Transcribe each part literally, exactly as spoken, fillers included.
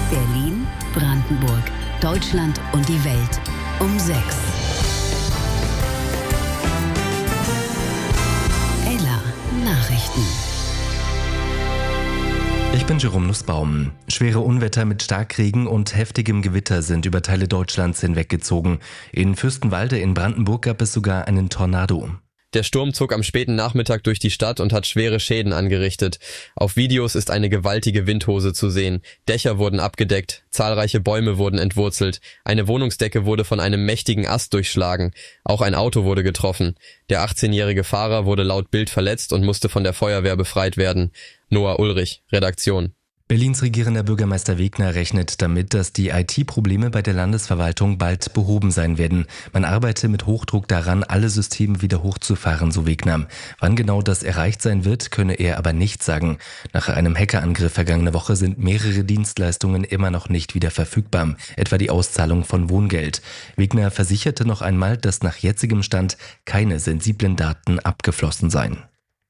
Berlin, Brandenburg, Deutschland und die Welt um sechs. Ella Nachrichten. Ich bin Jerome Nussbaum. Schwere Unwetter mit Starkregen und heftigem Gewitter sind über Teile Deutschlands hinweggezogen. In Fürstenwalde in Brandenburg gab es sogar einen Tornado. Der Sturm zog am späten Nachmittag durch die Stadt und hat schwere Schäden angerichtet. Auf Videos ist eine gewaltige Windhose zu sehen. Dächer wurden abgedeckt, zahlreiche Bäume wurden entwurzelt, eine Wohnungsdecke wurde von einem mächtigen Ast durchschlagen. Auch ein Auto wurde getroffen. Der achtzehnjährige Fahrer wurde laut Bild verletzt und musste von der Feuerwehr befreit werden. Noah Ulrich, Redaktion. Berlins regierender Bürgermeister Wegner rechnet damit, dass die I T-Probleme bei der Landesverwaltung bald behoben sein werden. Man arbeite mit Hochdruck daran, alle Systeme wieder hochzufahren, so Wegner. Wann genau das erreicht sein wird, könne er aber nicht sagen. Nach einem Hackerangriff vergangene Woche sind mehrere Dienstleistungen immer noch nicht wieder verfügbar, etwa die Auszahlung von Wohngeld. Wegner versicherte noch einmal, dass nach jetzigem Stand keine sensiblen Daten abgeflossen seien.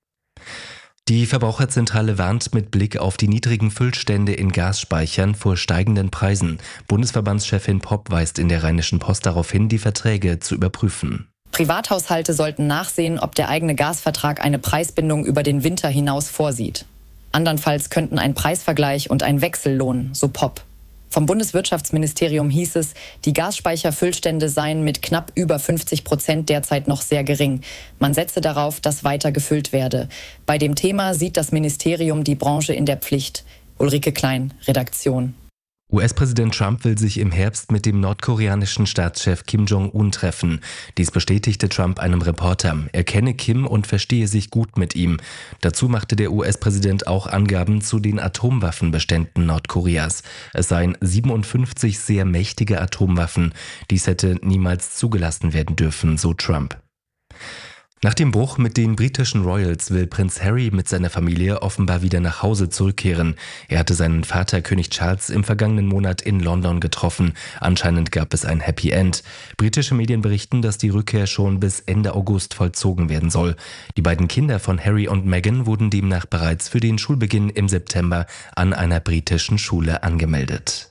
Die Verbraucherzentrale warnt mit Blick auf die niedrigen Füllstände in Gasspeichern vor steigenden Preisen. Bundesverbandschefin Popp weist in der Rheinischen Post darauf hin, die Verträge zu überprüfen. Privathaushalte sollten nachsehen, ob der eigene Gasvertrag eine Preisbindung über den Winter hinaus vorsieht. Andernfalls könnten ein Preisvergleich und ein Wechsel lohnen, so Popp. Vom Bundeswirtschaftsministerium hieß es, die Gasspeicherfüllstände seien mit knapp über fünfzig Prozent derzeit noch sehr gering. Man setze darauf, dass weiter gefüllt werde. Bei dem Thema sieht das Ministerium die Branche in der Pflicht. Ulrike Klein, Redaktion. U S-Präsident Trump will sich im Herbst mit dem nordkoreanischen Staatschef Kim Jong-un treffen. Dies bestätigte Trump einem Reporter. Er kenne Kim und verstehe sich gut mit ihm. Dazu machte der U S-Präsident auch Angaben zu den Atomwaffenbeständen Nordkoreas. Es seien siebenundfünfzig sehr mächtige Atomwaffen. Dies hätte niemals zugelassen werden dürfen, so Trump. Nach dem Bruch mit den britischen Royals will Prinz Harry mit seiner Familie offenbar wieder nach Hause zurückkehren. Er hatte seinen Vater König Charles im vergangenen Monat in London getroffen. Anscheinend gab es ein Happy End. Britische Medien berichten, dass die Rückkehr schon bis Ende August vollzogen werden soll. Die beiden Kinder von Harry und Meghan wurden demnach bereits für den Schulbeginn im September an einer britischen Schule angemeldet.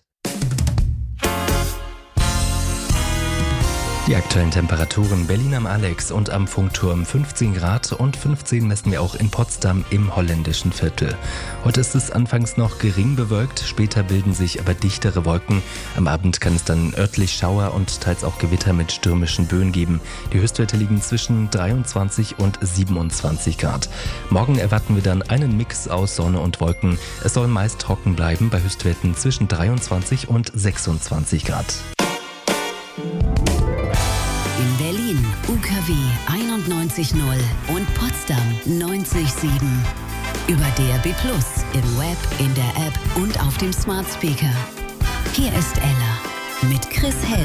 Die aktuellen Temperaturen: Berlin am Alex und am Funkturm fünfzehn Grad und fünfzehn messen wir auch in Potsdam im holländischen Viertel. Heute ist es anfangs noch gering bewölkt, später bilden sich aber dichtere Wolken. Am Abend kann es dann örtlich Schauer und teils auch Gewitter mit stürmischen Böen geben. Die Höchstwerte liegen zwischen dreiundzwanzig und siebenundzwanzig Grad. Morgen erwarten wir dann einen Mix aus Sonne und Wolken. Es soll meist trocken bleiben bei Höchstwerten zwischen dreiundzwanzig und sechsundzwanzig Grad. In Berlin U K W einundneunzig Komma null und Potsdam neunzig Komma sieben. Über D A B plus, im Web, in der App und auf dem Smart Speaker. Hier ist Ella mit Chris Hell.